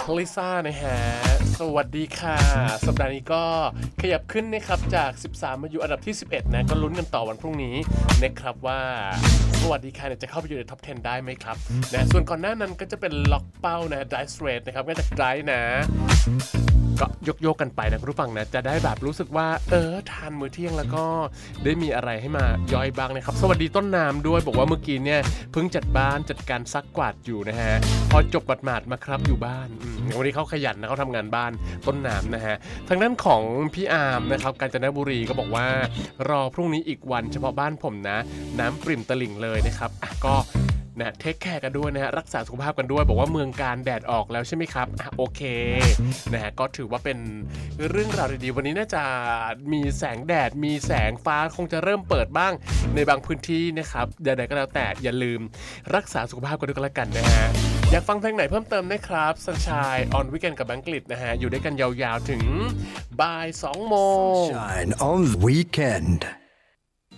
ลิซ่านะฮะสวัสดีค่ะสัปดาห์นี้ก็ขยับขึ้นนะครับจาก13มาอยู่อันดับที่11นะก็ลุ้นกันต่อวันพรุ่งนี้นะครับว่าสวัสดีค่ะจะเข้าไปอยู่ในท็อป 10 ได้ไหมครับนะส่วนก่อนหน้านั้นก็จะเป็นล็อกเป้านะ Dice Rate นะครับก็จะไดร์นะก็ยกกันไปนะคุณผู้ฟังนะจะได้แบบรู้สึกว่าทานมื้อเที่ยงแล้วก็ได้มีอะไรให้มาย่อยบ้างนะครับสวัสดีต้นน้ำด้วยบอกว่าเมื่อกี้เนี่ยเพิ่งจัดบ้านจัดการซักกวาดอยู่นะฮะพอจบหมาดๆมาครับอยู่บ้านวันนี้เขาขยันนะเขาทำงานบ้านต้นน้ำนะฮะทางด้านของพี่อาร์มนะครับกาญจนบุรีก็บอกว่ารอพรุ่งนี้อีกวันเฉพาะบ้านผมนะน้ำปริ่มตลิ่งเลยนะครับก็นะเทคแคร์กันด้วยนะฮะรักษาสุขภาพกันด้วยบอกว่าเมืองการแดดออกแล้วใช่ไหมครับโอเคนะฮะก็ถือว่าเป็นเรื่องราวดีๆวันนี้น่าจะมีแสงแดดมีแสงฟ้าคงจะเริ่มเปิดบ้างในบางพื้นที่นะครับใดๆก็แล้วแต่อย่าลืมรักษาสุขภาพกันด้วยกันแล้วกันนะฮะอยากฟังเพลงไหนเพิ่มเติมนะครับ Sunshine on Weekend กับแบงค์กฤษนะฮะอยู่ด้วยกันยาวๆถึงบ่าย 2 โมง Sunshine on Weekend